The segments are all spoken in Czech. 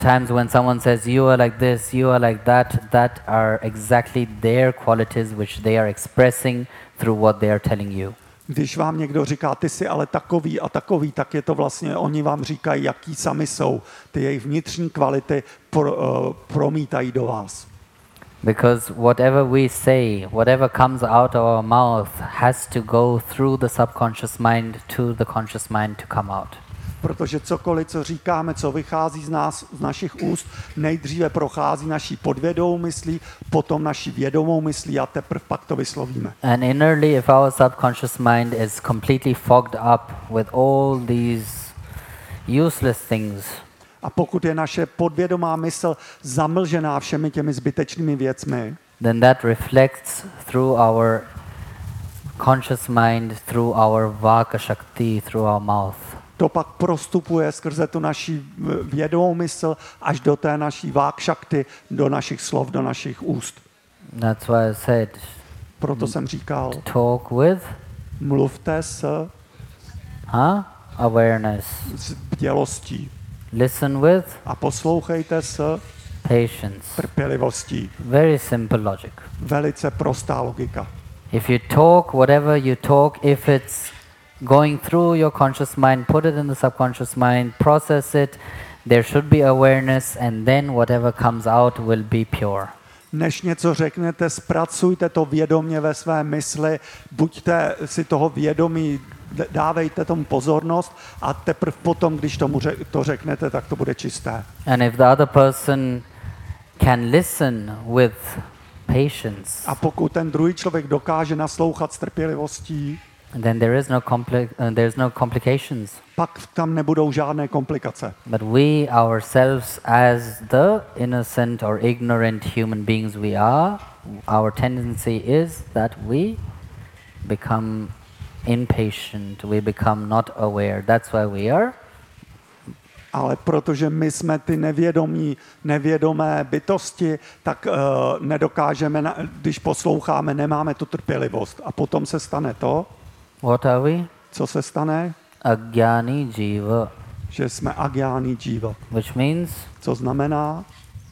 times when someone says you are like this, you are like that, that are exactly their qualities which they are expressing through what they are telling you. Když vám někdo říká, ty jsi ale takový a takový, tak je to vlastně, oni vám říkají, jaký sami jsou. Ty jejich vnitřní kvality promítají do vás. Because whatever we say, whatever comes out of our mouth has to go through the subconscious mind to the conscious mind to come out. Protože cokoliv, co říkáme, co vychází z nás, z našich úst, nejdříve prochází naší podvědomou myslí, potom naší vědomou myslí a teprve pak to vyslovíme. And innerly, if our subconscious mind is completely fogged up with all these useless things, A pokud je naše podvědomá mysl zamlžená všemi těmi zbytečnými věcmi, then that reflects through our conscious mind, through our vaka shakti, through our mouth. to pak prostupuje skrze tu naši vědomou mysl až do té naší vákšakty, do našich slov, do našich úst. That's why I said, Proto jsem říkal, talk with mluvte s awareness. bdělostí Listen with a poslouchejte s patience. trpělivostí. Very simple logic. Velice prostá logika. If you talk, whatever you talk, if it's going through your conscious mind, put it in the subconscious mind, process it, there should be awareness, and then whatever comes out will be pure. Než něco řeknete, zpracujte to vědomě ve své mysli, buďte si toho vědomí, dávejte tomu pozornost a teprve potom, když to řeknete, tak to bude čisté. And if the other person can listen with patience, A pokud ten druhý člověk dokáže naslouchat s trpělivostí, then there is no complications. pak tam nebudou žádné komplikace. But we ourselves, as the innocent or ignorant human beings we are, our tendency is that we become impatient, we become not aware. That's why we are. Ale protože my jsme ty nevědomé bytosti, tak nedokážeme, když posloucháme, nemáme tu trpělivost. A potom se stane to, What are we? co se stane? Agyani jiva, Že jsme agjáni jiva. which means Co znamená?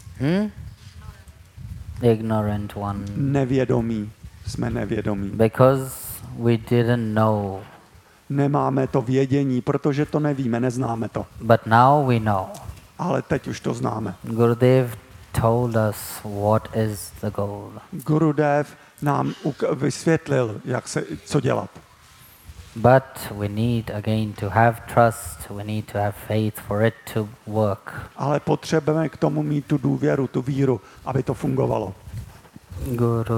ignorant one. Nevědomí. Jsme nevědomí. Because we didn't know. Nemáme to vědění, protože to nevíme, neznáme to. But now we know. Ale teď už to známe. Gurudev told us what is the goal. Gurudev nám vysvětlil, co dělat. But we need again to have trust, we need to have faith for it to work. Ale potřebujeme k tomu mít tu důvěru, tu víru, aby to fungovalo. Guru